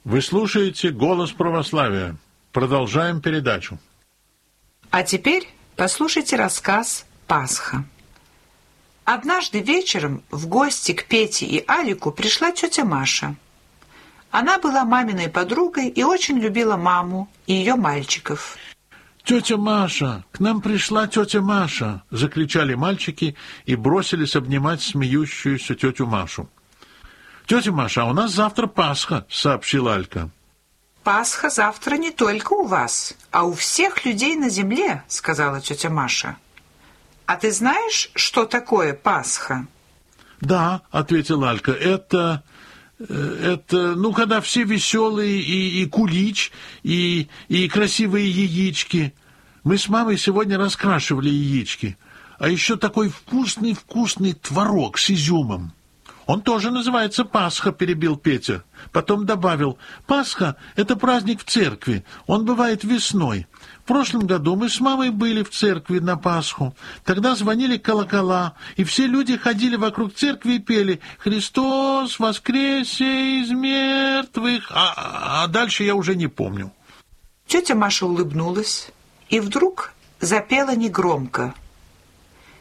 Вы слушаете «Голос православия». Продолжаем передачу. А теперь послушайте рассказ «Пасха». Однажды вечером в гости к Пете и Алику пришла тетя Маша. Она была маминой подругой и очень любила маму и ее мальчиков. «Тетя Маша! К нам пришла тетя Маша!» — закричали мальчики и бросились обнимать смеющуюся тетю Машу. «Тетя Маша, а у нас завтра Пасха!» — сообщила Алька. «Пасха завтра не только у вас, а у всех людей на земле», — сказала тетя Маша. «А ты знаешь, что такое Пасха?» «Да», — ответила Алька, это, когда все веселые, и кулич, и красивые яички. Мы с мамой сегодня раскрашивали яички. А еще такой вкусный творог с изюмом». «Он тоже называется Пасха», — перебил Петя. Потом добавил: «Пасха — это праздник в церкви, он бывает весной. В прошлом году мы с мамой были в церкви на Пасху. Тогда звонили колокола, и все люди ходили вокруг церкви и пели: «Христос воскресе из мертвых». А дальше я уже не помню». Тетя Маша улыбнулась и вдруг запела негромко,